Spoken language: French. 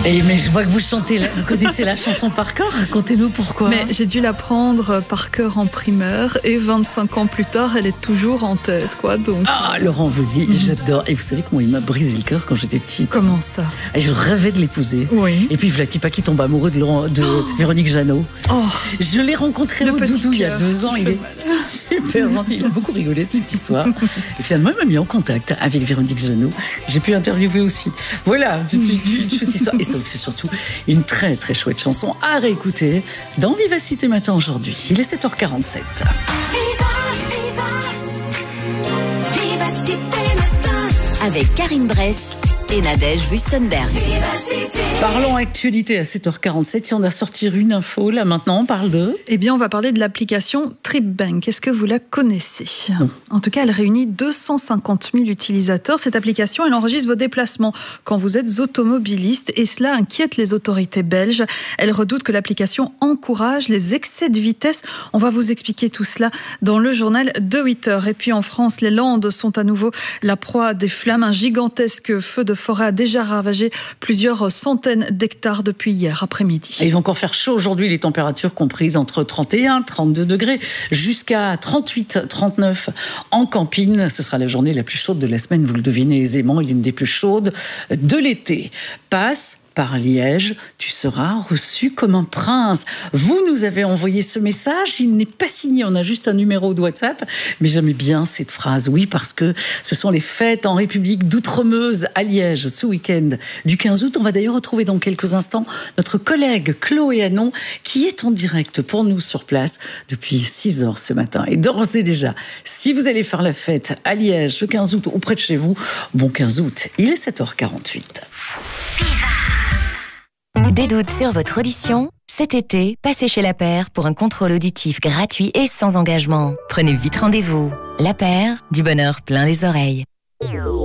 Mais je vois que vous connaissez la chanson par cœur. Racontez-nous pourquoi. Mais j'ai dû l'apprendre par cœur en primaire et 25 ans plus tard, elle est toujours en tête, quoi. Donc. Ah, Laurent Voulzy, j'adore. Et vous savez que moi, il m'a brisé le cœur quand j'étais petite. Comment ça? Et je rêvais de l'épouser. Oui. Et puis Vlati Paki tombe amoureux de Véronique Jeannot. Oh. Je l'ai rencontré au Doudou il y a 2 ans. Il est super gentil. Il a beaucoup rigolé de cette histoire. Et finalement, il m'a mis en contact avec Véronique Jeannot. J'ai pu l'interviewer aussi. Voilà, une chouette histoire. Et c'est surtout une très très chouette chanson à réécouter dans Vivacité Matin aujourd'hui. Il est 7h47. Avec Karine Bress et Nadège Wüstenberg. Parlons actualité à 7h47. Si on a sorti une info, là maintenant, on parle de... Eh bien, on va parler de l'application TripBank. Est-ce que vous la connaissez? Non. En tout cas, elle réunit 250 000 utilisateurs. Cette application, elle enregistre vos déplacements quand vous êtes automobiliste et cela inquiète les autorités belges. Elles redoutent que l'application encourage les excès de vitesse. On va vous expliquer tout cela dans le journal de 8h. Et puis en France, les Landes sont à nouveau la proie des flammes. Un gigantesque feu de forêt a déjà ravagé plusieurs centaines d'hectares depuis hier après-midi. Il va encore faire chaud aujourd'hui, les températures comprises entre 31, 32 degrés jusqu'à 38, 39 en Campine. Ce sera la journée la plus chaude de la semaine, vous le devinez aisément, et l'une des plus chaudes de l'été. Passe par Liège, tu seras reçu comme un prince. Vous nous avez envoyé ce message, il n'est pas signé, on a juste un numéro de WhatsApp, mais j'aimais bien cette phrase, oui, parce que ce sont les fêtes en République d'Outremeuse à Liège ce week-end du 15 août. On va d'ailleurs retrouver dans quelques instants notre collègue Chloé Anon qui est en direct pour nous sur place depuis 6h ce matin. Et d'ores et déjà, si vous allez faire la fête à Liège le 15 août ou près de chez vous, bon 15 août, il est 7h48. Des doutes sur votre audition? Cet été, passez chez La Paire pour un contrôle auditif gratuit et sans engagement. Prenez vite rendez-vous. La Paire, du bonheur plein les oreilles.